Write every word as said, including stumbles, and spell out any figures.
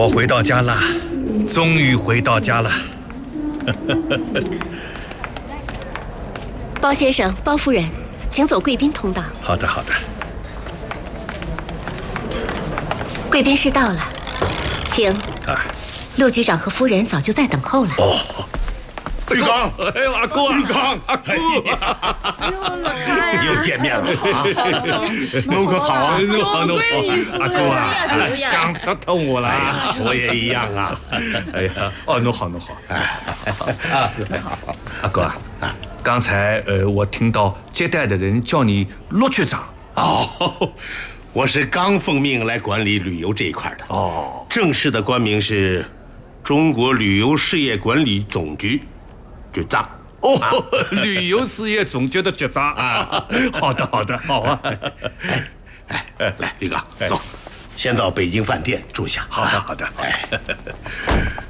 我回到家了，终于回到家了。 包先生、包夫人，请走贵宾通道。 好的，好的。 贵宾室到了，请。 啊， 陆局长和夫人早就在等候了。 哦。 玉刚， 哎呦，阿哥， 玉刚， 阿哥， 又见面了啊！侬可好啊？ 侬好，侬好，阿哥啊，想死透我了呀！ 我也一样啊！ 哎呀，哦，侬好，侬好，哎，啊，好，阿哥啊，刚才呃，我听到接待的人叫你陆局长。 哦，我是刚奉命来管理旅游这一块的。 哦， 正式的官名是中国旅游事业管理总局局长。 哦，旅游事业总局的局长啊！好的，好的，好啊！ 哎哎，来，李刚，走，先到北京饭店住下。 好的，好的。哎。